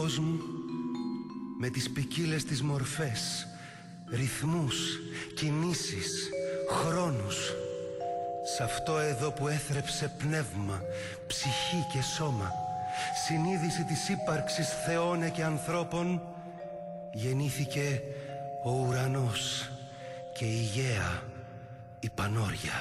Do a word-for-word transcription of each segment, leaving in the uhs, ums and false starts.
κόσμου με τις ποικίλες της μορφές, ρυθμούς, κινήσεις, χρόνους. Σ' αυτό εδώ που έθρεψε πνεύμα, ψυχή και σώμα, συνείδηση της ύπαρξης θεών και ανθρώπων, γεννήθηκε ο ουρανός και η γαία, η Πανόρια.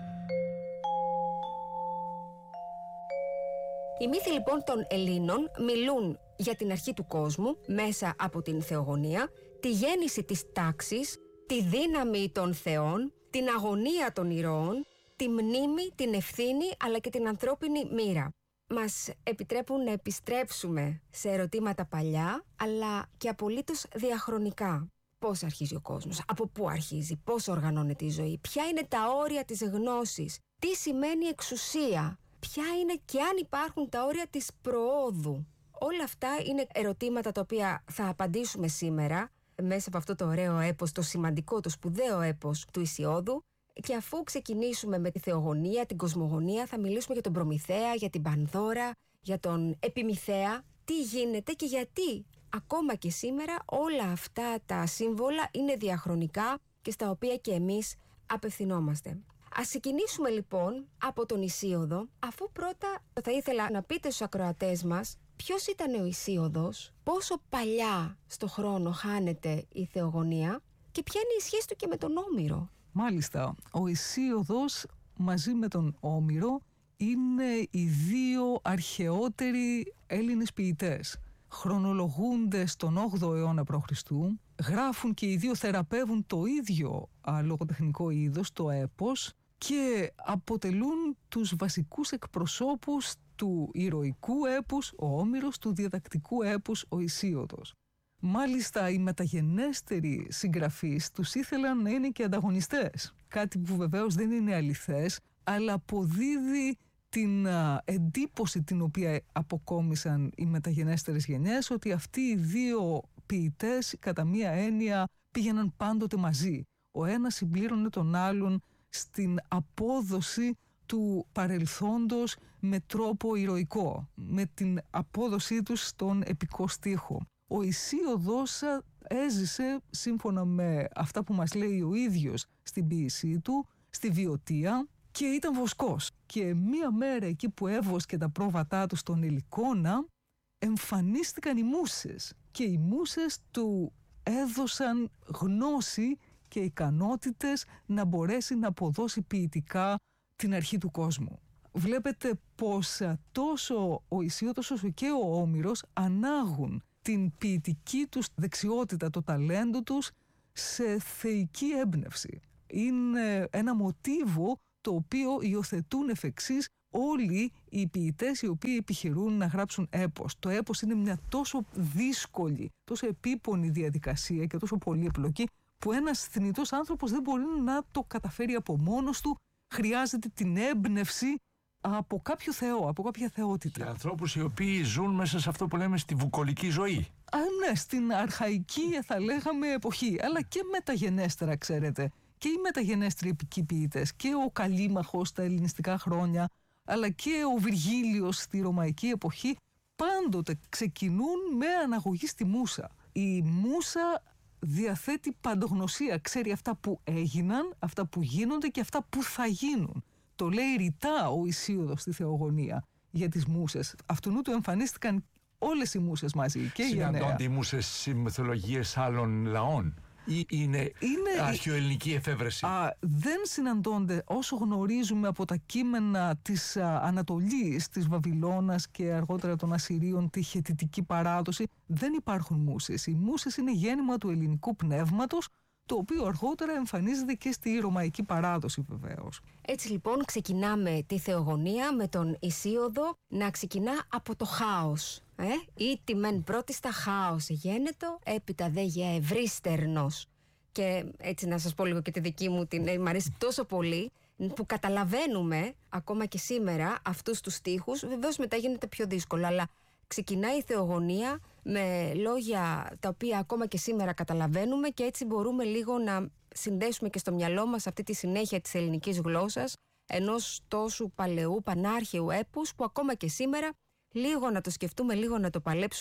Οι μύθοι λοιπόν των Ελλήνων μιλούν για την αρχή του κόσμου μέσα από την θεογονία, τη γέννηση της τάξης, τη δύναμη των θεών, την αγωνία των ηρώων, τη μνήμη, την ευθύνη αλλά και την ανθρώπινη μοίρα. Μας επιτρέπουν να επιστρέψουμε σε ερωτήματα παλιά αλλά και απολύτως διαχρονικά. Πώς αρχίζει ο κόσμος, από πού αρχίζει, πώς οργανώνεται η ζωή, ποια είναι τα όρια της γνώσης, τι σημαίνει εξουσία, ποια είναι και αν υπάρχουν τα όρια της προόδου. Όλα αυτά είναι ερωτήματα τα οποία θα απαντήσουμε σήμερα μέσα από αυτό το ωραίο έπος, το σημαντικό, το σπουδαίο έπος του Ησιώδου. Και αφού ξεκινήσουμε με τη θεογονία, την κοσμογονία, θα μιλήσουμε για τον Προμηθέα, για την Πανδώρα, για τον Επιμηθέα. Τι γίνεται και γιατί ακόμα και σήμερα όλα αυτά τα σύμβολα είναι διαχρονικά και στα οποία και εμείς απευθυνόμαστε. Ας ξεκινήσουμε λοιπόν από τον Ησίωδο, αφού πρώτα θα ήθελα να πείτε στους ακροατές μας ποιος ήταν ο Ησίωδος, πόσο παλιά στο χρόνο χάνεται η θεογονία και ποια είναι η σχέση του και με τον Όμηρο. Μάλιστα, ο Ησίωδος μαζί με τον Όμηρο είναι οι δύο αρχαιότεροι Έλληνες ποιητές. Χρονολογούνται στον όγδοο αιώνα π.Χ., γράφουν και οι δύο, θεραπεύουν το ίδιο α, λογοτεχνικό είδος, το έπος, και αποτελούν τους βασικούς εκπροσώπους του ηρωικού έπους ο Όμηρος, του διαδακτικού έπους ο Ησίωδος. Μάλιστα οι μεταγενέστεροι συγγραφείς τους ήθελαν να είναι και ανταγωνιστές, κάτι που βεβαίως δεν είναι αληθές, αλλά αποδίδει την α, εντύπωση την οποία αποκόμισαν οι μεταγενέστερες γενιές, ότι αυτοί οι δύο ποιητές κατά μία έννοια πήγαιναν πάντοτε μαζί. Ο ένας συμπλήρωνε τον άλλον στην απόδοση του παρελθόντος με τρόπο ηρωικό, με την απόδοσή τους στον επικό στίχο. Ο Ησίωδος έζησε, σύμφωνα με αυτά που μας λέει ο ίδιος στην ποίησή του, στη Βιωτία, και ήταν βοσκός. Και μία μέρα εκεί που έβοσκε τα πρόβατά του στον Ελικόνα, εμφανίστηκαν οι μούσες και οι μούσες του έδωσαν γνώση και ικανότητες να μπορέσει να αποδώσει ποιητικά την αρχή του κόσμου. Βλέπετε πως τόσο ο Ησίωδος όσο και ο Όμηρος ανάγουν την ποιητική τους δεξιότητα, το ταλέντο τους σε θεϊκή έμπνευση. Είναι ένα μοτίβο το οποίο υιοθετούν εφ' εξής όλοι οι ποιητές οι οποίοι επιχειρούν να γράψουν έπος. Το έπος είναι μια τόσο δύσκολη, τόσο επίπονη διαδικασία και τόσο πολύπλοκη που ένας θνητός άνθρωπος δεν μπορεί να το καταφέρει από μόνος του. Χρειάζεται την έμπνευση από κάποιο θεό, από κάποια θεότητα. Για ανθρώπους οι οποίοι ζουν μέσα σε αυτό που λέμε στη βουκολική ζωή. Α, ναι, στην αρχαϊκή θα λέγαμε εποχή, αλλά και μεταγενέστερα, ξέρετε. Και οι μεταγενέστεροι επικοί ποιητές, και ο Καλίμαχος στα ελληνιστικά χρόνια, αλλά και ο Βυργίλιος στη ρωμαϊκή εποχή, πάντοτε ξεκινούν με αναγωγή στη μούσα. Η μούσα διαθέτει παντογνωσία, ξέρει αυτά που έγιναν, αυτά που γίνονται και αυτά που θα γίνουν. Το λέει ρητά ο Ησίωδος στη Θεογονία για τις μούσες. Αυτού του εμφανίστηκαν όλες οι μούσες μαζί. Και συναντώνται οι μούσες στις μυθολογίες άλλων λαών ή είναι, είναι αρχαιοελληνική εφεύρεση? Α, δεν συναντώνται. Όσο γνωρίζουμε από τα κείμενα της α, Ανατολής, της Βαβυλώνας και αργότερα των Ασσυρίων, τη χετιτική παράδοση, δεν υπάρχουν μούσες. Οι μούσες είναι γέννημα του ελληνικού πνεύματος, το οποίο αργότερα εμφανίζεται και στη ρωμαϊκή παράδοση βεβαίως. Έτσι λοιπόν ξεκινάμε τη Θεογονία με τον Ησίωδο να ξεκινά από το χάος. Ε? Ήτι μεν πρώτη στα χάος γένετο, έπειτα δε γε ευρύστερνος. Και έτσι να σας πω λίγο και τη δική μου, την, ε, μ' αρέσει τόσο πολύ, που καταλαβαίνουμε ακόμα και σήμερα αυτούς τους στίχους. Βεβαίως μετά γίνεται πιο δύσκολο, αλλά ξεκινάει η Θεογονία με λόγια τα οποία ακόμα και σήμερα καταλαβαίνουμε και έτσι μπορούμε λίγο να συνδέσουμε και στο μυαλό μας αυτή τη συνέχεια της ελληνικής γλώσσας, ενός τόσου παλαιού πανάρχαιου έπους που ακόμα και σήμερα λίγο να το σκεφτούμε, λίγο να το παλέψουμε,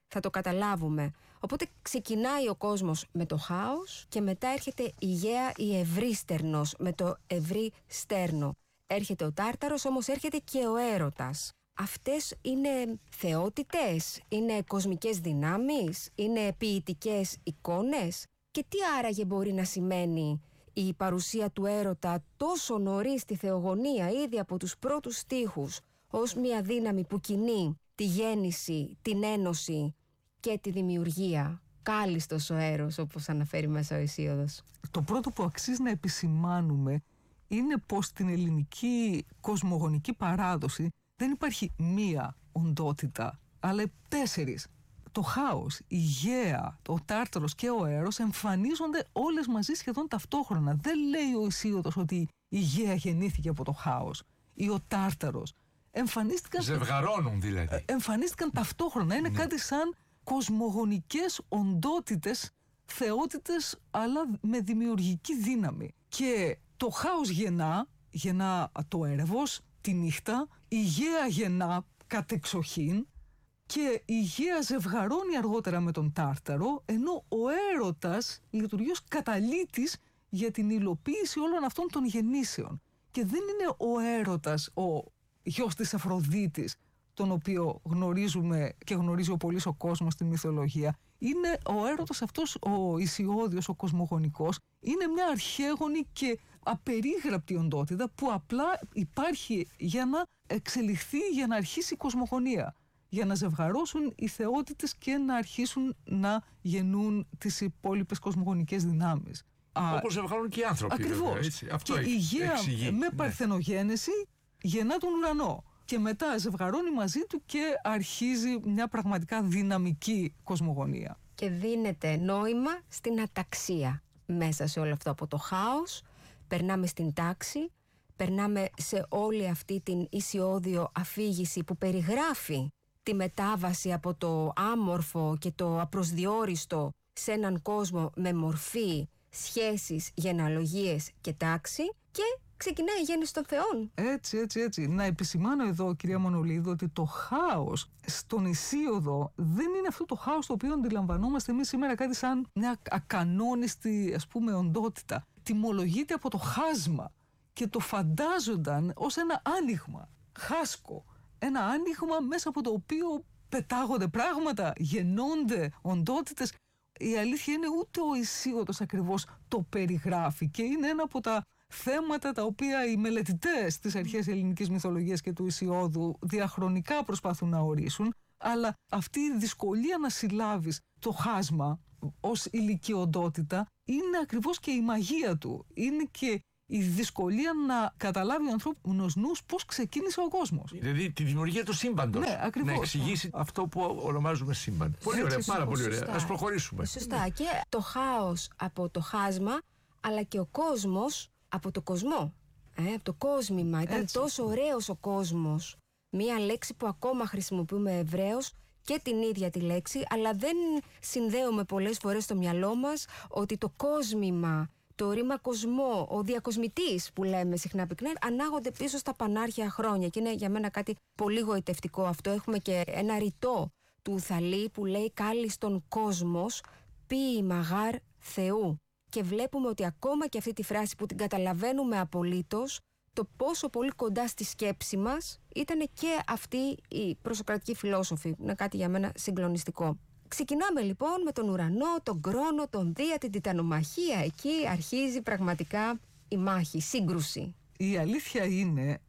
θα το καταλάβουμε. Οπότε ξεκινάει ο κόσμος με το χάος και μετά έρχεται η γαία η ευρύστερνος με το ευρύ στέρνο. Έρχεται ο Τάρταρος, όμως έρχεται και ο έρωτας. Αυτές είναι θεότητες, είναι κοσμικές δυνάμεις, είναι ποιητικές εικόνες. Και τι άραγε μπορεί να σημαίνει η παρουσία του έρωτα τόσο νωρίς στη θεογονία, ήδη από τους πρώτους στίχους, ως μια δύναμη που κινεί τη γέννηση, την ένωση και τη δημιουργία. Κάλιστος ο έρος, όπως αναφέρει μέσα ο Ησίωδος. Το πρώτο που αξίζει να επισημάνουμε είναι πως στην ελληνική κοσμογονική παράδοση δεν υπάρχει μία οντότητα, αλλά τέσσερις. Το χάος, η γαία, ο Τάρταρος και ο έρος εμφανίζονται όλες μαζί σχεδόν ταυτόχρονα. Δεν λέει ο Ησίωδος ότι η γαία γεννήθηκε από το χάος ή ο Τάρταρος. Εμφανίστηκαν... Ζευγαρώνουν δηλαδή. Εμφανίστηκαν ταυτόχρονα. Είναι ναι. κάτι σαν κοσμογονικές οντότητες, θεότητες, αλλά με δημιουργική δύναμη. Και το χάος γεννά, γεννά το έρευος, τη νύχτα, η γαία γεννά κατεξοχήν και η γαία ζευγαρώνει αργότερα με τον Τάρταρο, ενώ ο έρωτας λειτουργεί ως καταλύτης για την υλοποίηση όλων αυτών των γεννήσεων. Και δεν είναι ο έρωτας ο γιος της Αφροδίτης, τον οποίο γνωρίζουμε και γνωρίζει ο πολύς ο κόσμος στη μυθολογία. Είναι ο έρωτας αυτός, ο Ησιώδιος, ο κοσμογονικός, είναι μια αρχαίγονη και απερίγραπτη οντότητα που απλά υπάρχει για να εξελιχθεί, για να αρχίσει η κοσμογονία, για να ζευγαρώσουν οι θεότητες και να αρχίσουν να γεννούν τις υπόλοιπες κοσμογονικές δυνάμεις. Όπως ζευγαρώνουν και οι άνθρωποι. Ακριβώς. Βέβαια, έτσι. Αυτό και έχει, η γαία εξηγεί, με ναι. παρθενογένεση γεννά τον ουρανό. Και μετά ζευγαρώνει μαζί του και αρχίζει μια πραγματικά δυναμική κοσμογονία. Και δίνεται νόημα στην αταξία μέσα σε όλο αυτό. Από το χάος περνάμε στην τάξη, περνάμε σε όλη αυτή την Ησιώδιο αφήγηση που περιγράφει τη μετάβαση από το άμορφο και το απροσδιόριστο σε έναν κόσμο με μορφή, σχέσεις, γενεαλογίες και τάξη και ξεκινάει η γέννηση των θεών. Έτσι, έτσι, έτσι. Να επισημάνω εδώ, κυρία Μανολίδου, ότι το χάος στον Ησίωδο δεν είναι αυτό το χάος το οποίο αντιλαμβανόμαστε εμείς σήμερα κάτι σαν μια ακανόνιστη, ας πούμε, οντότητα. Τιμολογείται από το χάσμα και το φαντάζονταν ως ένα άνοιγμα, χάσκο. Ένα άνοιγμα μέσα από το οποίο πετάγονται πράγματα, γεννώνται οντότητες. Η αλήθεια είναι ούτε ο Ησίωδος ακριβώς το περιγράφει και είναι ένα από τα θέματα τα οποία οι μελετητές της αρχαίας ελληνικής μυθολογίας και του Ησιώδου διαχρονικά προσπαθούν να ορίσουν, αλλά αυτή η δυσκολία να συλλάβεις το χάσμα ως ηλική οντότητα είναι ακριβώς και η μαγεία του. Είναι και η δυσκολία να καταλάβει ο ανθρώπινος νους πώς ξεκίνησε ο κόσμος. Δηλαδή τη δημιουργία του σύμπαντος. Ναι, ακριβώς. Να εξηγήσει αυτό που ονομάζουμε σύμπαν. Πολύ ωραία, πάρα πολύ ωραία. Ας προχωρήσουμε. Σωστά. Και το χάος από το χάσμα, αλλά και ο κόσμος από το κοσμό. Ε, από το κόσμημα. Ήταν Έτσι. τόσο ωραίος ο κόσμος. Μία λέξη που ακόμα χρησιμοποιούμε ευρέως και την ίδια τη λέξη, αλλά δεν συνδέουμε πολλές φορές στο μυαλό μας ότι το κόσμημα, το ρήμα κοσμό, ο διακοσμητής που λέμε συχνά πυκνά, ανάγονται πίσω στα πανάρχια χρόνια και είναι για μένα κάτι πολύ γοητευτικό αυτό. Έχουμε και ένα ρητό του Θαλή που λέει «Κάλιστον κόσμος, ποιη μαγάρ Θεού». Και βλέπουμε ότι ακόμα και αυτή τη φράση που την καταλαβαίνουμε απολύτως, το πόσο πολύ κοντά στη σκέψη μας ήταν και αυτή η προσοκρατική φιλόσοφη. Είναι κάτι για μένα συγκλονιστικό. Ξεκινάμε λοιπόν με τον ουρανό, τον Κρόνο, τον Δία, την τιτανομαχία. Εκεί αρχίζει πραγματικά η μάχη, η σύγκρουση. Η αλήθεια είναι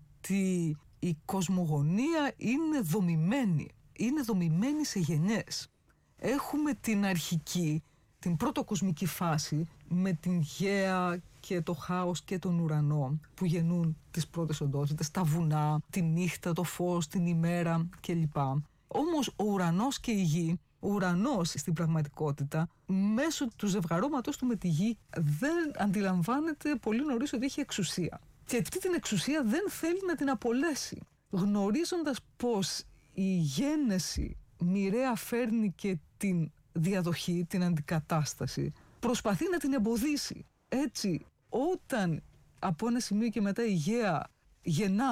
ότι η κοσμογονία είναι δομημένη. Είναι δομημένη σε γενιές. Έχουμε την αρχική, την πρώτο κοσμική φάση με την γαία και το χάος και τον ουρανό που γεννούν τις πρώτες οντότητες, τα βουνά, τη νύχτα, το φως, την ημέρα κλπ. Όμως ο ουρανός και η γη, ο ουρανός στην πραγματικότητα μέσω του ζευγαρώματος του με τη γη δεν αντιλαμβάνεται πολύ νωρίς ότι έχει εξουσία. Και αυτή την εξουσία δεν θέλει να την απολέσει. Γνωρίζοντας πως η γένεση μοιραία φέρνει και την διαδοχή, την αντικατάσταση, προσπαθεί να την εμποδίσει. Έτσι, όταν από ένα σημείο και μετά η γαία γεννά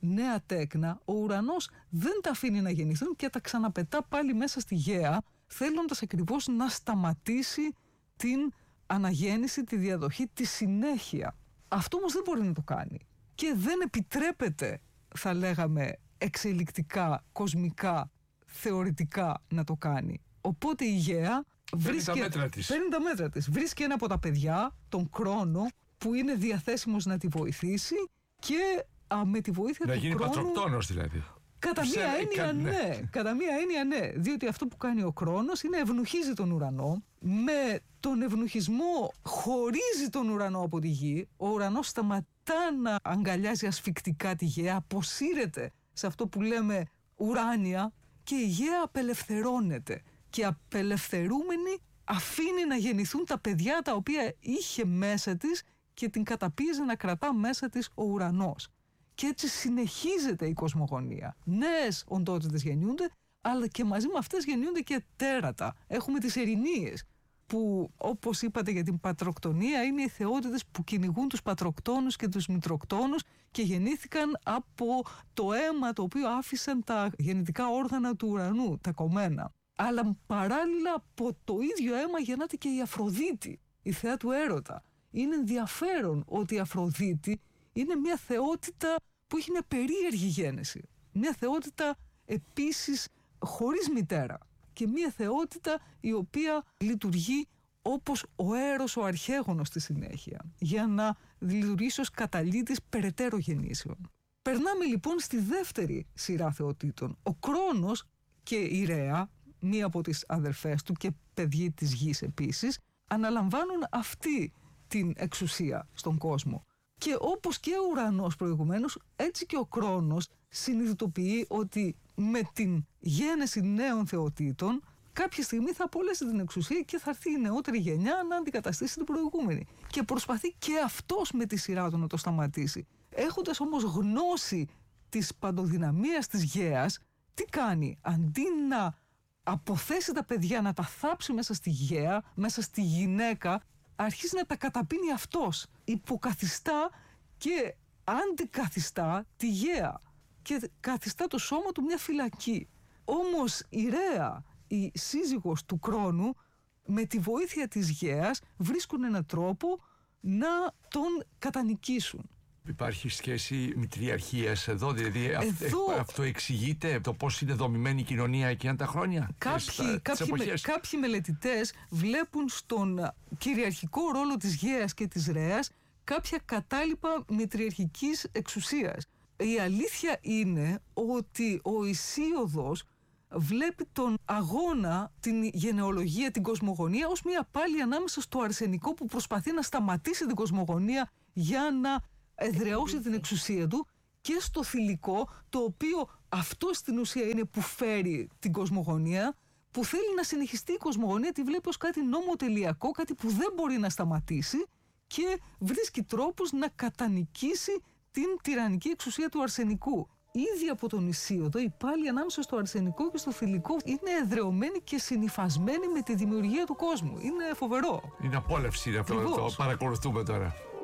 νέα τέκνα, ο ουρανός δεν τα αφήνει να γεννηθούν και τα ξαναπετά πάλι μέσα στη γαία, θέλοντας ακριβώς να σταματήσει την αναγέννηση, τη διαδοχή, τη συνέχεια. Αυτό όμως δεν μπορεί να το κάνει και δεν επιτρέπεται, θα λέγαμε, εξελικτικά, κοσμικά, θεωρητικά να το κάνει. Οπότε η γαία βρίσκει τα μέτρα της. Παίρνει τα μέτρα της. Βρίσκει ένα από τα παιδιά, τον Κρόνο, που είναι διαθέσιμος να τη βοηθήσει και α, με τη βοήθεια να του γίνει Κρόνου... πατροκτόνος δηλαδή. Κατά μία έννοια ναι. Κατά μία έννοια ναι. Διότι αυτό που κάνει ο Κρόνος είναι ευνουχίζει τον ουρανό. Με τον ευνουχισμό χωρίζει τον ουρανό από τη γη. Ο ουρανός σταματά να αγκαλιάζει ασφικτικά τη γαία, αποσύρεται σε αυτό που λέμε ουράνια και η γαία απελευθερώνεται. Και απελευθερούμενη αφήνει να γεννηθούν τα παιδιά τα οποία είχε μέσα της και την καταπίεζε να κρατά μέσα της ο ουρανός. Και έτσι συνεχίζεται η κοσμογονία. Νέες οντότητες γεννιούνται, αλλά και μαζί με αυτές γεννιούνται και τέρατα. Έχουμε τις ερηνίες, που όπως είπατε για την πατροκτονία είναι οι θεότητες που κυνηγούν τους πατροκτόνους και τους μητροκτόνους και γεννήθηκαν από το αίμα το οποίο άφησαν τα γεννητικά όργανα του ουρανού, τα κομμένα. Αλλά παράλληλα από το ίδιο αίμα γεννάται και η Αφροδίτη, η θεά του έρωτα. Είναι ενδιαφέρον ότι η Αφροδίτη είναι μια θεότητα που έχει μια περίεργη γέννηση. Μια θεότητα επίσης χωρίς μητέρα. Και μια θεότητα η οποία λειτουργεί όπως ο Έρος ο αρχαίγονος στη συνέχεια, για να λειτουργήσει ως καταλύτης περαιτέρω γεννήσεων. Περνάμε λοιπόν στη δεύτερη σειρά θεοτήτων. Ο Κρόνος και η Ρέα, μία από τις αδερφές του και παιδί της γης επίσης, αναλαμβάνουν αυτή την εξουσία στον κόσμο. Και όπως και ο ουρανός προηγουμένως, έτσι και ο Κρόνος συνειδητοποιεί ότι με την γέννηση νέων θεοτήτων κάποια στιγμή θα απολέσει την εξουσία και θα έρθει η νεότερη γενιά να αντικαταστήσει την προηγούμενη. Και προσπαθεί και αυτός με τη σειρά του να το σταματήσει. Έχοντας όμως γνώση της παντοδυναμίας της γέας, τι κάνει? Αντί να αποθέσει τα παιδιά, να τα θάψει μέσα στη γέα, μέσα στη γυναίκα, αρχίζει να τα καταπίνει αυτός. Υποκαθιστά και αντικαθιστά τη γέα και καθιστά το σώμα του μια φυλακή. Όμως η Ρέα, η σύζυγος του Κρόνου, με τη βοήθεια της γέας βρίσκουν έναν τρόπο να τον κατανικήσουν. Υπάρχει σχέση μητριαρχίας εδώ, δηλαδή εδώ... αυτό εξηγείται το πώς είναι δομημένη η κοινωνία εκείνα τα χρόνια. Κάποιοι, κάποιοι, με, κάποιοι μελετητές βλέπουν στον κυριαρχικό ρόλο της γέας και της Ρέας κάποια κατάλοιπα μητριαρχικής εξουσίας. Η αλήθεια είναι ότι ο Ησίωδος βλέπει τον αγώνα, την γενεολογία, την κοσμογονία ως μια πάλι ανάμεσα στο αρσενικό που προσπαθεί να σταματήσει την κοσμογονία για να εδραιώσει την εξουσία του, και στο θηλυκό, το οποίο αυτό στην ουσία είναι που φέρει την κοσμογονία, που θέλει να συνεχιστεί η κοσμογονία, τη βλέπει ως κάτι νομοτελειακό, κάτι που δεν μπορεί να σταματήσει και βρίσκει τρόπους να κατανικήσει την τυραννική εξουσία του αρσενικού. Ήδη από τον Ησίωδο η πάλι ανάμεσα στο αρσενικό και στο θηλυκό είναι εδραιωμένη και συνυφασμένη με τη δημιουργία του κόσμου. Είναι φοβερό. Είναι απόλαυση αυτό, το παρακολουθούμε τώρα.